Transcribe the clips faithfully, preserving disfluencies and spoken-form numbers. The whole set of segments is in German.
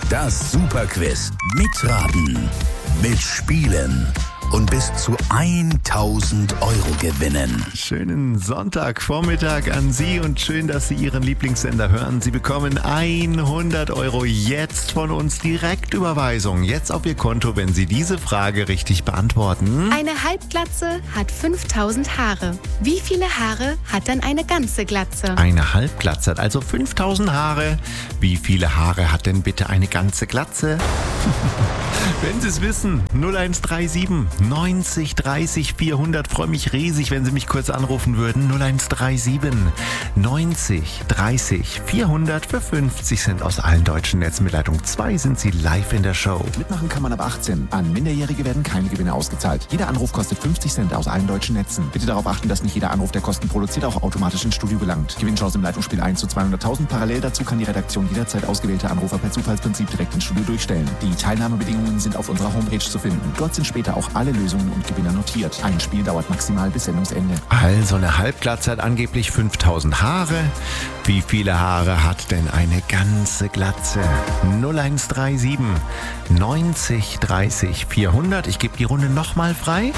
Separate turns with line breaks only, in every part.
Das Superquiz. Mitraten, mitspielen und bis zu tausend Euro gewinnen.
Schönen Sonntagvormittag an Sie und schön, dass Sie Ihren Lieblingssender hören. Sie bekommen hundert Euro jetzt von uns Direktüberweisung. Jetzt auf Ihr Konto, wenn Sie diese Frage richtig beantworten.
Eine Halbglatze hat fünftausend Haare. Wie viele Haare hat dann eine ganze Glatze?
Eine Halbglatze hat also fünftausend Haare. Wie viele Haare hat denn bitte eine ganze Glatze? Wenn Sie es wissen, null eins drei sieben neunzig dreißig vierhundert. Freue mich riesig, wenn Sie mich kurz anrufen würden. null eins drei sieben neunzig dreißig vierhundert. Für fünfzig Cent aus allen deutschen Netzen mit Leitung zwei sind Sie live in der Show.
Mitmachen kann man ab achtzehn. An Minderjährige werden keine Gewinne ausgezahlt. Jeder Anruf kostet fünfzig Cent aus allen deutschen Netzen. Bitte darauf achten, dass nicht jeder Anruf, der Kosten produziert, auch automatisch ins Studio gelangt. Gewinnchance im Leitungsspiel eins zu zweihunderttausend. Parallel dazu kann die Redaktion jederzeit ausgewählte Anrufer per Zufallsprinzip direkt ins Studio durchstellen. Die Teilnahmebedingungen sind auf unserer Homepage zu finden. Dort sind später auch alle Lösungen und Gewinner notiert. Ein Spiel dauert maximal bis Sendungsende.
Also eine Halbglatze hat angeblich fünftausend Haare. Wie viele Haare hat denn eine ganze Glatze? null eins drei sieben neunzig dreißig vierhundert. Ich gebe die Runde nochmal frei.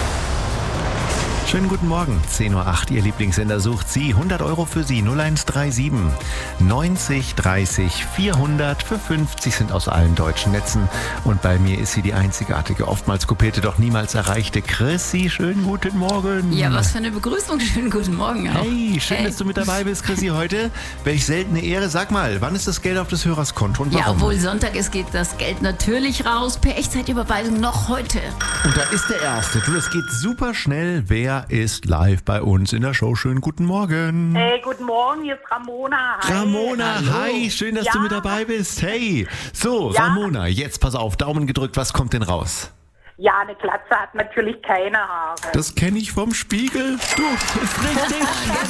Schönen guten Morgen, zehn Uhr acht, Ihr Lieblingssender sucht Sie. hundert Euro für Sie, null eins drei sieben neunzig dreißig vierhundert. Für fünfzig sind aus allen deutschen Netzen. Und bei mir ist sie die einzigartige, oftmals kopierte, doch niemals erreichte Chrissy. Schönen guten Morgen.
Ja, was für eine Begrüßung. Schönen guten Morgen auch.
Hey, schön, hey. dass du mit dabei bist, Chrissy, heute. Welch seltene Ehre. Sag mal, wann ist das Geld auf des Hörers Konto und warum?
Ja, obwohl Sonntag ist, geht das Geld natürlich raus. Per Echtzeitüberweisung noch heute.
Und da ist der Erste. Du, es geht super schnell. Wer ist live bei uns in der Show? Schönen guten Morgen.
Hey, guten Morgen, hier ist Ramona. Hi.
Ramona,
Hallo.
hi, schön, dass
ja.
du mit dabei bist. Hey, so,
ja.
Ramona, jetzt pass auf, Daumen gedrückt, was kommt denn raus?
Ja, eine Glatze hat natürlich keine Haare.
Das kenne ich vom Spiegel. Du, ist richtig.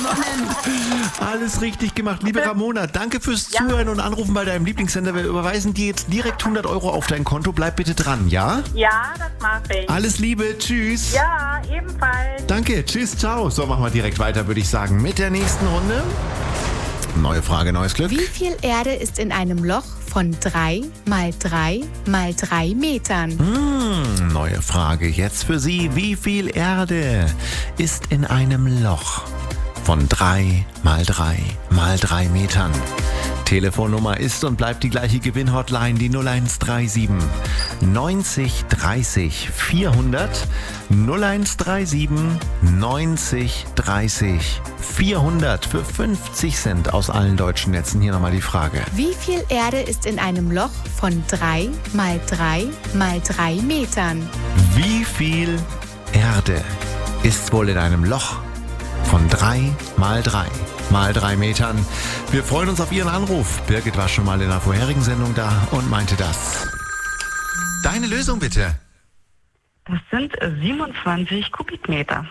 Alles richtig gemacht. Liebe Ramona, danke fürs
ja.
Zuhören und Anrufen bei deinem Lieblingssender. Wir überweisen dir jetzt direkt hundert Euro auf dein Konto. Bleib bitte dran, ja?
Ja, das mache ich.
Alles Liebe, tschüss.
Ja, ebenfalls.
Danke, tschüss, ciao. So, machen wir direkt weiter, würde ich sagen, mit der nächsten Runde. Neue Frage, neues Glück.
Wie viel Erde ist in einem Loch von drei mal drei mal drei Metern?
Hm, neue Frage jetzt für Sie. Wie viel Erde ist in einem Loch von drei mal drei mal drei Metern? Telefonnummer ist und bleibt die gleiche Gewinnhotline, die null eins drei sieben neunzig dreißig vierhundert. null eins drei sieben neunzig dreißig vierhundert. Für fünfzig Cent aus allen deutschen Netzen. Hier nochmal die Frage.
Wie viel Erde ist in einem Loch von drei mal drei mal drei Metern?
Wie viel Erde ist wohl in einem Loch von drei mal drei mal drei Metern? Wir freuen uns auf Ihren Anruf. Birgit war schon mal in einer vorherigen Sendung da und meinte das. Deine Lösung bitte.
Das sind siebenundzwanzig Kubikmeter.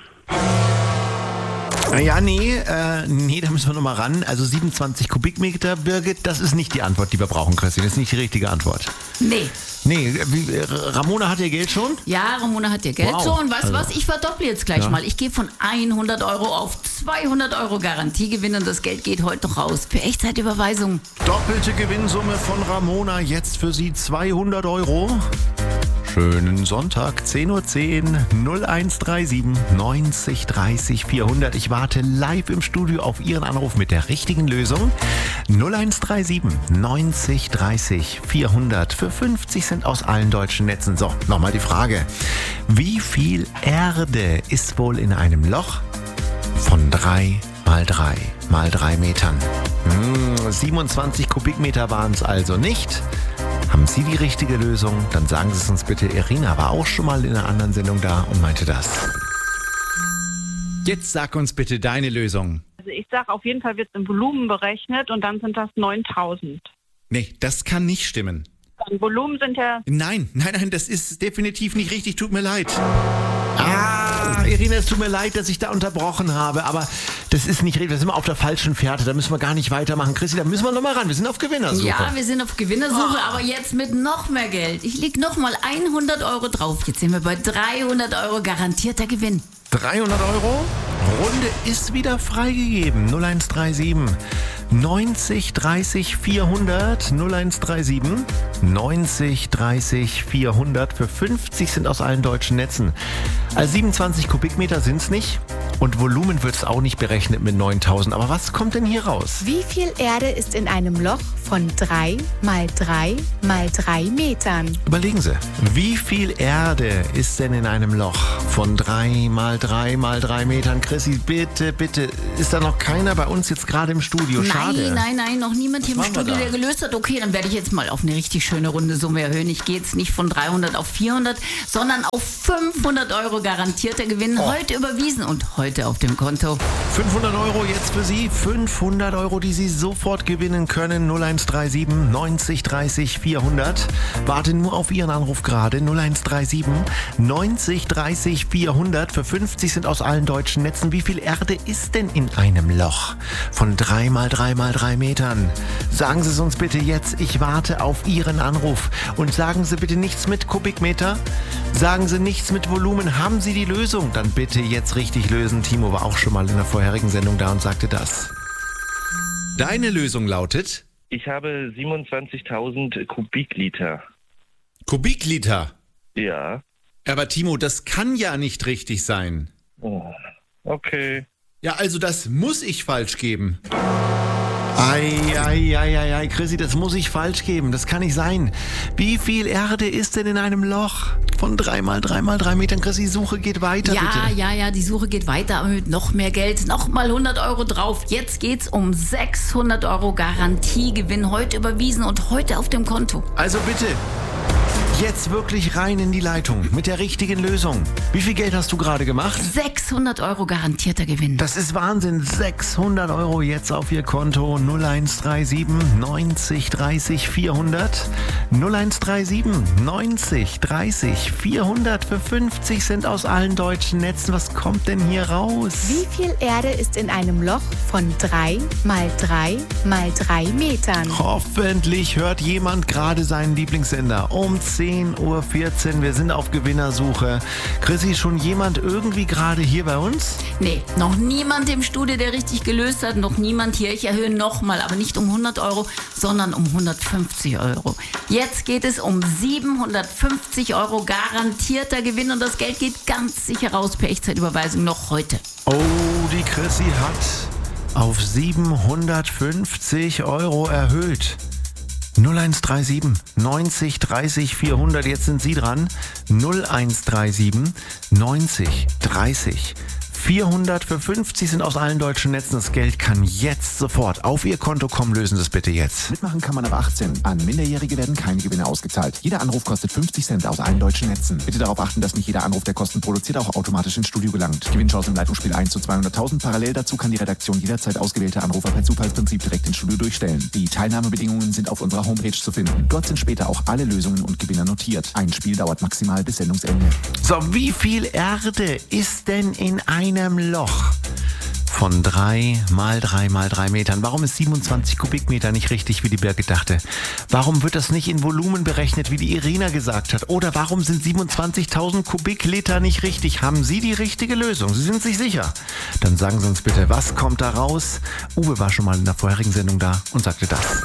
Ja, nee, äh, nee, da müssen wir nochmal ran. Also siebenundzwanzig Kubikmeter, Birgit, das ist nicht die Antwort, die wir brauchen, Christine. Das ist nicht die richtige Antwort.
Nee.
Nee, wie, Ramona hat ihr Geld schon?
Ja, Ramona hat ihr Geld
Wow.
so. Und weißt du
Also.
was? Ich verdopple jetzt gleich
Ja.
mal. Ich gehe von hundert Euro auf zweihundert Euro Garantiegewinn und das Geld geht heute noch raus. Per Echtzeitüberweisung.
Doppelte Gewinnsumme von Ramona, jetzt für Sie zweihundert Euro. Schönen Sonntag, zehn Uhr zehn, null eins drei sieben neunzig dreißig vierhundert. Ich warte live im Studio auf Ihren Anruf mit der richtigen Lösung. null eins drei sieben neunzig dreißig vierhundert. Für fünfzig Cent aus allen deutschen Netzen. So, nochmal die Frage. Wie viel Erde ist wohl in einem Loch von drei mal drei mal drei Metern? Hm, siebenundzwanzig Kubikmeter waren es also nicht. Haben Sie die richtige Lösung? Dann sagen Sie es uns bitte. Irina war auch schon mal in einer anderen Sendung da und meinte das. Jetzt sag uns bitte deine Lösung.
Also ich sage, auf jeden Fall wird es im Volumen berechnet und dann sind das neuntausend.
Nee, das kann nicht stimmen.
Dann Volumen sind ja...
Nein, nein, nein, das ist definitiv nicht richtig. Tut mir leid. Ah, Irina, es tut mir leid, dass ich da unterbrochen habe, aber das ist nicht richtig. Wir sind mal auf der falschen Fährte, da müssen wir gar nicht weitermachen. Christi, da müssen wir nochmal ran. Wir sind auf Gewinnersuche.
Ja, wir sind auf Gewinnersuche, oh. aber jetzt mit noch mehr Geld. Ich leg nochmal hundert Euro drauf. Jetzt sind wir bei dreihundert Euro garantierter Gewinn.
dreihundert Euro? Runde ist wieder freigegeben. null eins drei sieben neunzig dreißig vierhundert null eins drei sieben neunzig dreißig vierhundert. Für fünfzig sind aus allen deutschen Netzen. Also siebenundzwanzig Kubikmeter sind es nicht. Und Volumen wird es auch nicht berechnet mit neuntausend. Aber was kommt denn hier raus?
Wie viel Erde ist in einem Loch von drei mal drei mal drei Metern?
Überlegen Sie, wie viel Erde ist denn in einem Loch von drei mal drei mal drei Metern? Chrissy, bitte, bitte, ist da noch keiner bei uns jetzt gerade im Studio? Schade.
Nein, nein, nein, noch niemand hier im
Was machen wir
Studio,
da?
der gelöst hat. Okay, dann werde ich jetzt mal auf eine richtig schöne runde Summe erhöhen. Ich gehe jetzt nicht von dreihundert auf vierhundert, sondern auf fünfhundert Euro garantierter Gewinn.
Oh.
Heute überwiesen und heute auf dem Konto.
fünfhundert Euro jetzt für Sie. fünfhundert Euro, die Sie sofort gewinnen können. null eins drei sieben neunzig dreißig vierhundert. Warte nur auf Ihren Anruf gerade. null eins drei sieben neunzig dreißig vierhundert. Für fünfzig sind aus allen deutschen Netzen. Wie viel Erde ist denn in einem Loch von drei mal drei mal drei Metern? Sagen Sie es uns bitte jetzt. Ich warte auf Ihren Anruf. Und sagen Sie bitte nichts mit Kubikmeter. Sagen Sie nichts mit Volumen. Haben Sie die Lösung? Dann bitte jetzt richtig lösen. Timo war auch schon mal in der vorherigen Sendung da und sagte das. Deine Lösung lautet?
Ich habe siebenundzwanzigtausend Kubikliter.
Kubikliter.
Ja.
Aber Timo, das kann ja nicht richtig sein.
Oh, okay.
Ja, also das muss ich falsch geben. Ei, ei, ei, ei, ei, Chrissy, das muss ich falsch geben. Das kann nicht sein. Wie viel Erde ist denn in einem Loch von drei mal drei mal drei Metern? Chrissy, Suche geht weiter,
Ja,
bitte.
ja, ja, die Suche geht weiter, aber mit noch mehr Geld. Nochmal hundert Euro drauf. Jetzt geht's um sechshundert Euro Garantiegewinn. Heute überwiesen und heute auf dem Konto.
Also bitte, jetzt wirklich rein in die Leitung mit der richtigen Lösung. Wie viel Geld hast du gerade gemacht?
sechshundert Euro garantierter Gewinn.
Das ist Wahnsinn. sechshundert Euro jetzt auf Ihr Konto. null eins drei sieben neunzig dreißig vierhundert. null eins drei sieben neunzig dreißig vierhundert. Für fünfzig sind aus allen deutschen Netzen. Was kommt denn hier raus?
Wie viel Erde ist in einem Loch von drei mal drei mal drei Metern?
Hoffentlich hört jemand gerade seinen Lieblingssender. Um zehn Uhr vierzehn. Wir sind auf Gewinnersuche. Chrissy, schon jemand irgendwie gerade hier bei uns?
Nee, noch niemand im Studio, der richtig gelöst hat. Noch niemand hier. Ich erhöhe nochmal, aber nicht um hundert Euro, sondern um hundertfünfzig Euro. Jetzt geht es um siebenhundertfünfzig Euro garantierter Gewinn und das Geld geht ganz sicher raus per Echtzeitüberweisung noch heute.
Oh, die Chrissy hat auf siebenhundertfünfzig Euro erhöht. null eins drei sieben neunzig dreißig vierhundert, jetzt sind Sie dran. null eins drei sieben neunzig dreißig vierhundert. Für fünfzig sind aus allen deutschen Netzen. Das Geld kann jetzt sofort auf Ihr Konto kommen. Lösen Sie es bitte jetzt.
Mitmachen kann man ab achtzehn. An Minderjährige werden keine Gewinne ausgezahlt. Jeder Anruf kostet fünfzig Cent aus allen deutschen Netzen. Bitte darauf achten, dass nicht jeder Anruf, der Kosten produziert, auch automatisch ins Studio gelangt. Gewinnchance im Leitungsspiel eins zu zweihunderttausend. Parallel dazu kann die Redaktion jederzeit ausgewählte Anrufer per Zufallsprinzip direkt ins Studio durchstellen. Die Teilnahmebedingungen sind auf unserer Homepage zu finden. Dort sind später auch alle Lösungen und Gewinner notiert. Ein Spiel dauert maximal bis Sendungsende.
So, wie viel Erde ist denn in einem Loch von drei mal drei mal drei Metern? Warum ist siebenundzwanzig Kubikmeter nicht richtig, wie die Birgit dachte? Warum wird das nicht in Volumen berechnet, wie die Irina gesagt hat? Oder warum sind siebenundzwanzigtausend Kubikliter nicht richtig? Haben Sie die richtige Lösung? Sie sind sich sicher? Dann sagen Sie uns bitte, was kommt da raus? Uwe war schon mal in der vorherigen Sendung da und sagte das.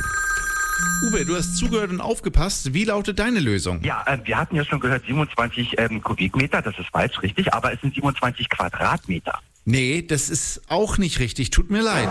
Uwe, du hast zugehört und aufgepasst. Wie lautet deine Lösung?
Ja, äh, wir hatten ja schon gehört, siebenundzwanzig ähm, Kubikmeter, das ist falsch, richtig, aber es sind siebenundzwanzig Quadratmeter.
Nee, das ist auch nicht richtig. Tut mir leid.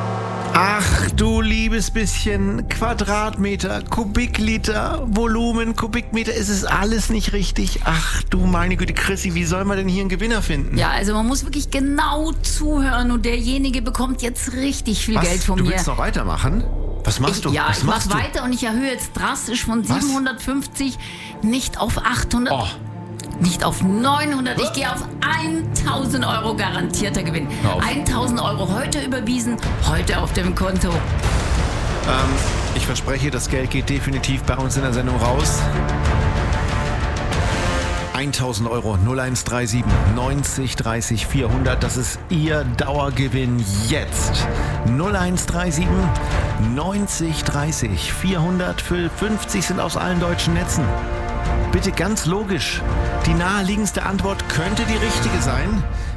Ach du liebes bisschen, Quadratmeter, Kubikliter, Volumen, Kubikmeter, es ist alles nicht richtig. Ach du meine Güte, Chrissy, wie soll man denn hier einen Gewinner finden?
Ja, also man muss wirklich genau zuhören und derjenige bekommt jetzt richtig viel
Was?
Geld von
du
mir.
Du willst noch weitermachen? Was machst
ich,
du?
Ja,
Was
ich
machst
mach
du?
weiter und ich erhöhe jetzt drastisch von
Was?
siebenhundertfünfzig nicht auf achthundert.
Oh.
Nicht auf neunhundert, ich gehe auf tausend Euro garantierter Gewinn. tausend Euro heute überwiesen, heute auf dem Konto.
Ähm, ich verspreche, das Geld geht definitiv bei uns in der Sendung raus. tausend Euro, null eins drei sieben neunzig dreißig vierhundert, das ist Ihr Dauergewinn jetzt. null eins drei sieben neunzig dreißig vierhundert, für fünfzig sind aus allen deutschen Netzen. Bitte ganz logisch, die naheliegendste Antwort könnte die richtige sein.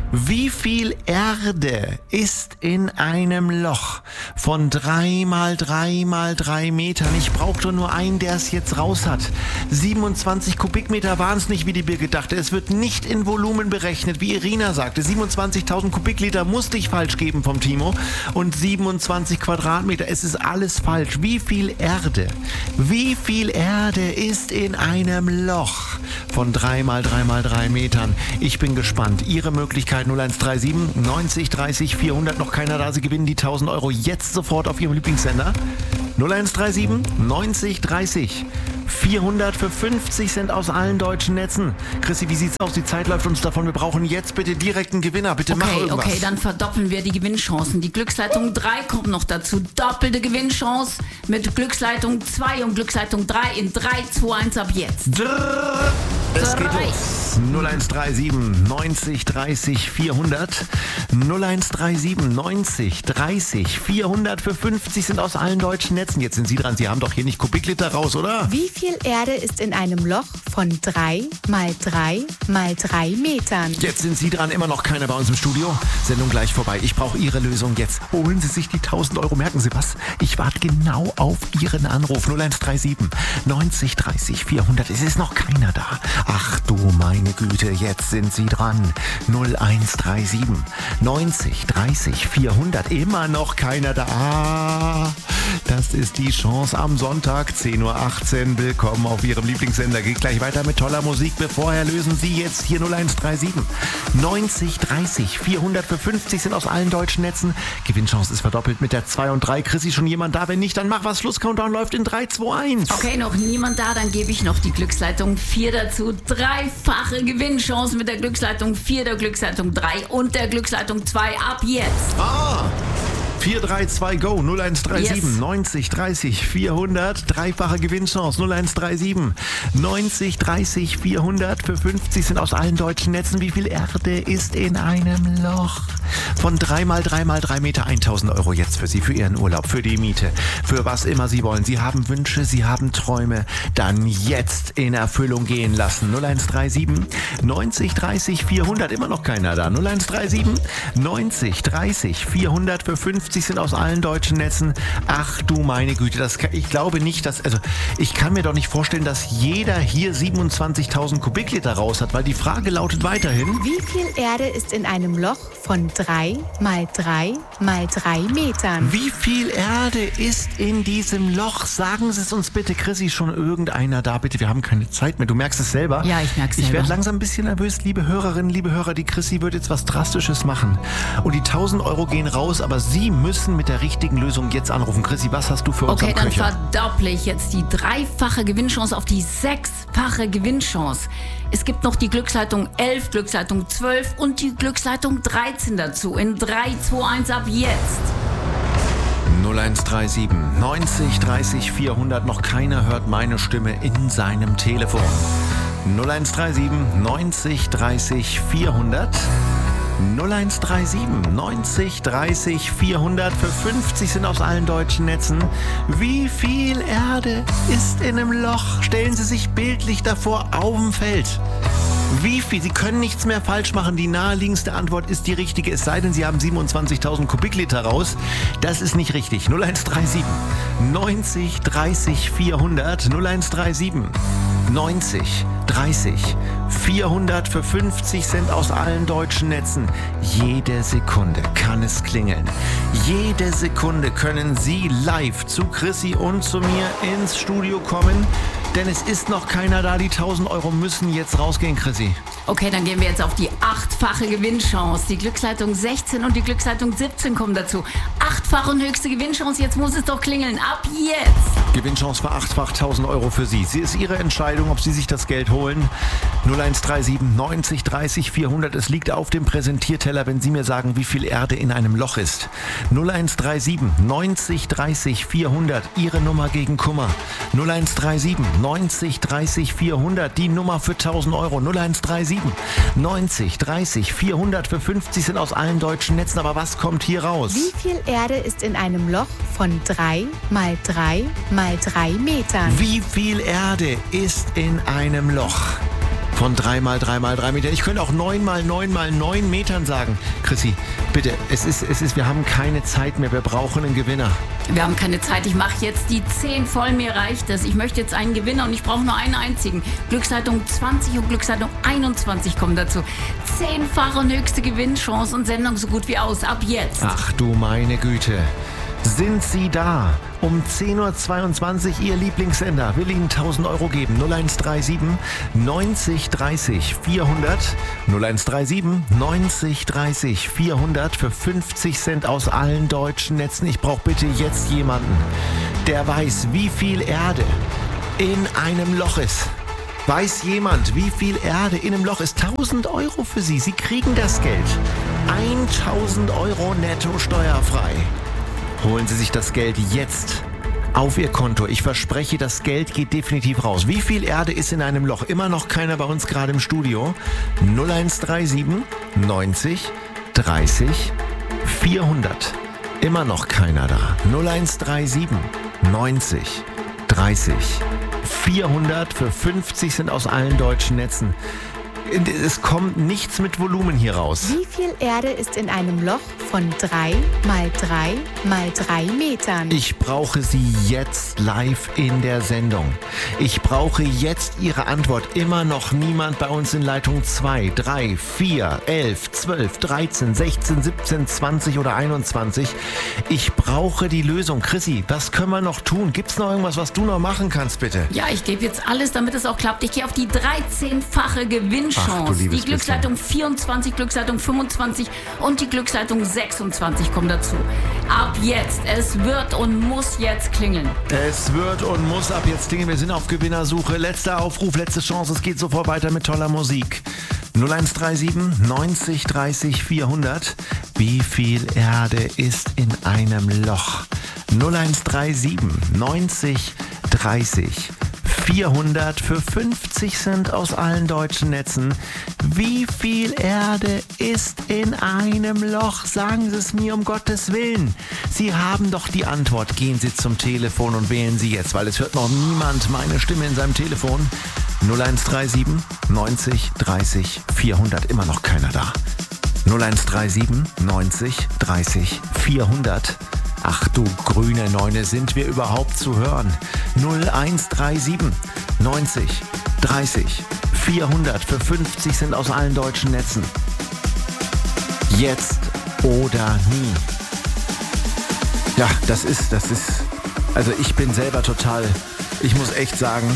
Wie viel Erde ist in einem Loch von drei mal drei mal drei Metern? Ich brauche nur einen, der es jetzt raus hat. siebenundzwanzig Kubikmeter waren es nicht, wie die Birgit dachte. Es wird nicht in Volumen berechnet, wie Irina sagte. siebenundzwanzigtausend Kubikliter musste ich falsch geben vom Timo. Und siebenundzwanzig Quadratmeter. Es ist alles falsch. Wie viel Erde? Wie viel Erde ist in einem Loch von drei mal drei mal drei Metern? Ich bin gespannt. Ihre Möglichkeit null eins drei sieben neunzig dreißig vierhundert. Noch keiner da. Sie gewinnen die tausend Euro jetzt sofort auf Ihrem Lieblingssender. null eins drei sieben neunzig dreißig vierhundert für fünfzig Cent aus allen deutschen Netzen. Chrissy, wie sieht's aus? Die Zeit läuft uns davon. Wir brauchen jetzt bitte direkt einen Gewinner. Bitte
okay,
mach irgendwas.
Okay, dann verdoppeln wir die Gewinnchancen. Die Glücksleitung drei kommt noch dazu. Doppelte Gewinnchance mit Glücksleitung zwei und Glücksleitung drei in drei, zwei, eins ab jetzt.
Drrr. Es geht los. null eins drei sieben neunzig dreißig vierhundert. null eins drei sieben neunzig dreißig vierhundert für fünfzig sind aus allen deutschen Netzen. Jetzt sind Sie dran. Sie haben doch hier nicht Kubikliter raus, oder?
Wie viel Erde ist in einem Loch von drei mal drei mal drei Metern?
Jetzt sind Sie dran. Immer noch keiner bei uns im Studio. Sendung gleich vorbei. Ich brauche Ihre Lösung jetzt. Holen Sie sich die tausend Euro. Merken Sie was? Ich warte genau auf Ihren Anruf. null eins drei sieben neunzig dreißig vierhundert. Es ist noch keiner da. Ach du meine Güte, jetzt sind Sie dran. null eins drei sieben neunzig dreißig vierhundert. Immer noch keiner da. Ah, das ist die Chance am Sonntag, zehn Uhr achtzehn. Willkommen auf Ihrem Lieblingssender. Geht gleich weiter mit toller Musik. Vorher lösen Sie jetzt hier null eins drei sieben neunzig dreißig vierhundert für fünfzig sind aus allen deutschen Netzen. Gewinnchance ist verdoppelt mit der zwei und drei. Chrissy, schon jemand da? Wenn nicht, dann mach was. Schlusscountdown läuft in drei, zwei, eins.
Okay, noch niemand da, dann gebe ich noch die Glücksleitung vier dazu. Dreifache Gewinnchance mit der Glücksleitung vier, der Glücksleitung drei und der Glücksleitung zwei ab jetzt.
Ah! vier drei zwei Go, null eins drei sieben
Yes.
neunzig dreißig vierhundert, dreifache Gewinnchance, null eins drei sieben neunzig dreißig vierhundert für fünfzig sind aus allen deutschen Netzen. Wie viel Erde ist in einem Loch? Von drei mal drei mal drei Meter, tausend Euro jetzt für Sie, für Ihren Urlaub, für die Miete, für was immer Sie wollen. Sie haben Wünsche, Sie haben Träume, dann jetzt in Erfüllung gehen lassen. null eins drei sieben neunzig dreißig vierhundert, immer noch keiner da. null eins drei sieben neunzig dreißig vierhundert für fünfzig sind aus allen deutschen Netzen. Ach du meine Güte, das kann, ich glaube nicht, dass, also ich kann mir doch nicht vorstellen, dass jeder hier siebenundzwanzigtausend Kubikliter raus hat, weil die Frage lautet weiterhin:
Wie viel Erde ist in einem Loch von drei mal drei mal drei Metern?
Wie viel Erde ist in diesem Loch? Sagen Sie es uns bitte. Chrissy, schon irgendeiner da? Bitte, wir haben keine Zeit mehr. Du merkst es selber.
Ja, ich merke es
Ich
selber.
werde langsam ein bisschen nervös, liebe Hörerinnen, liebe Hörer. Die Chrissy wird jetzt was Drastisches machen. Und die tausend Euro gehen raus, aber Sie müssen mit der richtigen Lösung jetzt anrufen. Chrissy, was hast du für uns
Okay,
am
dann
Köcher?
verdopple ich jetzt die dreifache Gewinnchance auf die sechsfache Gewinnchance. Es gibt noch die Glücksleitung elf, Glücksleitung zwölf und die Glücksleitung dreizehn dazu. In drei, zwei, eins ab jetzt.
null eins drei sieben neunzig dreißig vierhundert. Noch keiner hört meine Stimme in seinem Telefon. null eins drei sieben neunzig dreißig vierhundert. null eins drei sieben neunzig dreißig vierhundert für fünfzig sind aus allen deutschen Netzen. Wie viel Erde ist in einem Loch? Stellen Sie sich bildlich davor auf dem Feld. Wie viel? Sie können nichts mehr falsch machen. Die naheliegendste Antwort ist die richtige, es sei denn, Sie haben siebenundzwanzigtausend Kubikliter raus. Das ist nicht richtig. null eins drei sieben neunzig dreißig vierhundert. null eins drei sieben neunzig dreißig vierhundert für fünfzig Cent aus allen deutschen Netzen. Jede Sekunde kann es klingeln. Jede Sekunde können Sie live zu Chrissy und zu mir ins Studio kommen. Denn es ist noch keiner da. Die tausend Euro müssen jetzt rausgehen, Chrissy.
Okay, dann gehen wir jetzt auf die achtfache Gewinnchance. Die Glücksleitung sechzehn und die Glücksleitung siebzehn kommen dazu. Achtfache und höchste Gewinnchance. Jetzt muss es doch klingeln. Ab jetzt.
Gewinnchance verachtfacht tausend Euro für Sie. Sie ist Ihre Entscheidung, ob Sie sich das Geld holen. null eins drei sieben neunzig dreißig vierhundert. Es liegt auf dem Präsentierteller, wenn Sie mir sagen, wie viel Erde in einem Loch ist. null eins drei sieben neunzig dreißig vierhundert. Ihre Nummer gegen Kummer. null eins drei sieben neunzig dreißig vierhundert. Die Nummer für tausend Euro. null eins drei sieben neunzig dreißig vierhundert für fünfzig sind aus allen deutschen Netzen. Aber was kommt hier raus?
Wie viel Erde ist in einem Loch von drei mal drei mal drei Metern?
Wie viel Erde ist in einem Loch von drei mal drei mal drei Metern. Ich könnte auch neun mal neun mal neun Metern sagen. Chrissy, bitte, es ist, es ist, wir haben keine Zeit mehr. Wir brauchen einen Gewinner.
Wir haben keine Zeit. Ich mache jetzt die zehn voll. Mir reicht es. Ich möchte jetzt einen Gewinner und ich brauche nur einen einzigen. Glücksleitung zwanzig und Glücksleitung einundzwanzig kommen dazu. Zehnfache und höchste Gewinnchance und Sendung so gut wie aus. Ab jetzt.
Ach du meine Güte. Sind Sie da? Um zehn Uhr zweiundzwanzig Ihr Lieblingssender will Ihnen tausend Euro geben. null eins drei sieben neunzig dreißig vierhundert. null eins drei sieben neunzig dreißig vierhundert für fünfzig Cent aus allen deutschen Netzen. Ich brauche bitte jetzt jemanden, der weiß, wie viel Erde in einem Loch ist. Weiß jemand, wie viel Erde in einem Loch ist? tausend Euro für Sie. Sie kriegen das Geld. tausend Euro netto steuerfrei. Holen Sie sich das Geld jetzt auf Ihr Konto. Ich verspreche, das Geld geht definitiv raus. Wie viel Erde ist in einem Loch? Immer noch keiner bei uns gerade im Studio. null eins drei sieben neunzig dreißig vierhundert. Immer noch keiner da. null eins drei sieben neunzig dreißig vierhundert für fünfzig Cent aus allen deutschen Netzen. Es kommt nichts mit Volumen hier raus.
Wie viel Erde ist in einem Loch von drei mal drei mal drei Metern?
Ich brauche Sie jetzt live in der Sendung. Ich brauche jetzt Ihre Antwort. Immer noch niemand bei uns in Leitung zwei, drei, vier, elf, zwölf, dreizehn, sechzehn, siebzehn, zwanzig oder einundzwanzig. Ich brauche die Lösung. Chrissy, was können wir noch tun? Gibt es noch irgendwas, was du noch machen kannst, bitte?
Ja, ich gebe jetzt alles, damit es auch klappt. Ich gehe auf die dreizehnfache Gewinnchance. Ach, die Glücksleitung vierundzwanzig, Glücksleitung fünfundzwanzig und die Glücksleitung sechsundzwanzig kommen dazu. Ab jetzt, es wird und muss jetzt klingeln.
Es wird und muss ab jetzt klingeln. Wir sind auf Gewinnersuche. Letzter Aufruf, letzte Chance. Es geht sofort weiter mit toller Musik. null eins drei sieben neunzig dreißig vierhundert. Wie viel Erde ist in einem Loch? null eins drei sieben neunzig dreißig vierhundert für fünfzig Cent aus allen deutschen Netzen. Wie viel Erde ist in einem Loch? Sagen Sie es mir um Gottes Willen. Sie haben doch die Antwort. Gehen Sie zum Telefon und wählen Sie jetzt, weil es hört noch niemand meine Stimme in seinem Telefon. null eins drei sieben neunzig dreißig vierhundert. Immer noch keiner da. null eins drei sieben neunzig dreißig vierhundert. Ach du grüne Neune, sind wir überhaupt zu hören? null eins drei sieben neunzig dreißig vierhundert für fünfzig Cent aus allen deutschen Netzen. Jetzt oder nie. Ja, das ist, das ist, also ich bin selber total, ich muss echt sagen,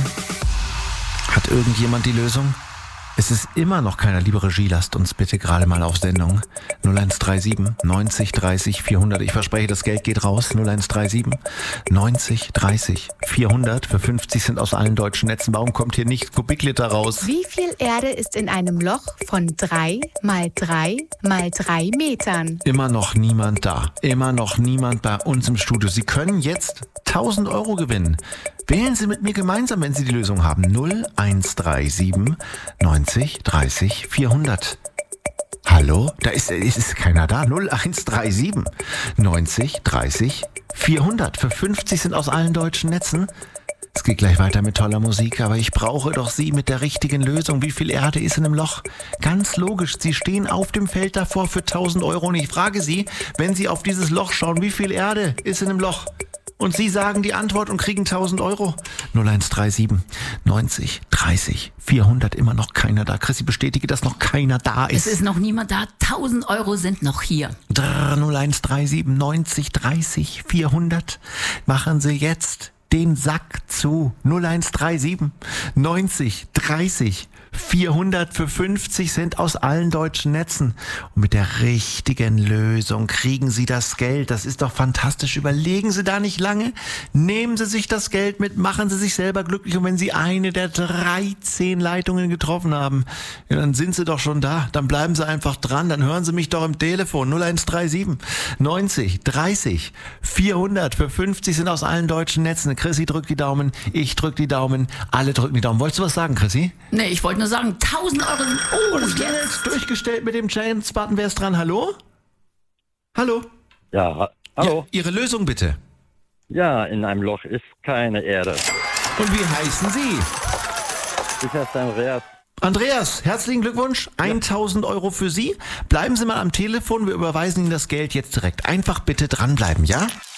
hat irgendjemand die Lösung? Es ist immer noch keiner. Liebe Regie, lasst uns bitte gerade mal auf Sendung. null eins drei sieben neunzig dreißig vierhundert. Ich verspreche, das Geld geht raus. null eins drei sieben neunzig dreißig vierhundert für fünfzig Cent aus allen deutschen Netzen. Warum kommt hier nicht Kubikliter raus?
Wie viel Erde ist in einem Loch von drei mal drei mal drei Metern?
Immer noch niemand da. Immer noch niemand bei uns im Studio. Sie können jetzt tausend Euro gewinnen. Wählen Sie mit mir gemeinsam, wenn Sie die Lösung haben. null eins drei sieben neunzig dreißig vierhundert. Hallo? Da ist, ist keiner da. null eins drei sieben neunzig dreißig vierhundert. Für fünfzig Cent aus allen deutschen Netzen. Es geht gleich weiter mit toller Musik, aber ich brauche doch Sie mit der richtigen Lösung. Wie viel Erde ist in einem Loch? Ganz logisch, Sie stehen auf dem Feld davor für tausend Euro und ich frage Sie, wenn Sie auf dieses Loch schauen, wie viel Erde ist in einem Loch? Und Sie sagen die Antwort und kriegen tausend Euro. null eins drei sieben neunzig dreißig vierhundert. Immer noch keiner da. Chrissy, bestätige, dass noch keiner da ist.
Es ist noch niemand da. tausend Euro sind noch hier.
null eins drei sieben neunzig dreißig vierhundert. Machen Sie jetzt den Sack zu. null eins drei sieben neunzig dreißig vierhundert für fünfzig Cent aus allen deutschen Netzen. Und mit der richtigen Lösung kriegen Sie das Geld. Das ist doch fantastisch. Überlegen Sie da nicht lange. Nehmen Sie sich das Geld mit, machen Sie sich selber glücklich. Und wenn Sie eine der dreizehn Leitungen getroffen haben, ja, dann sind Sie doch schon da. Dann bleiben Sie einfach dran. Dann hören Sie mich doch im Telefon. null eins drei sieben neunzig dreißig vierhundert für fünfzig Cent aus allen deutschen Netzen. Chrissy drückt die Daumen, ich drück die Daumen, alle drücken die Daumen. Wolltest du was sagen, Chrissy?
Nee, ich wollte nur sagen, tausend Euro sind... Oh,
und jetzt durchgestellt mit dem Chance-Button. Wer ist dran? Hallo? Hallo?
Ja, ha- hallo.
Ja, Ihre Lösung bitte.
Ja, in einem Loch ist keine Erde.
Und wie heißen Sie?
Ich heiße Andreas.
Andreas, herzlichen Glückwunsch. tausend Euro für Sie. Bleiben Sie mal am Telefon, wir überweisen Ihnen das Geld jetzt direkt. Einfach bitte dranbleiben, ja?